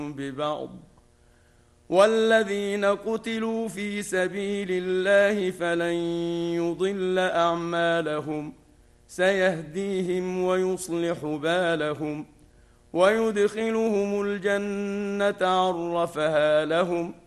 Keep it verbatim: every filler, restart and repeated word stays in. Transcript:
ببعض والذين قتلوا في سبيل الله فلن يضل أعمالهم سيهديهم ويصلح بالهم ويدخلهم الجنة عرفها لهم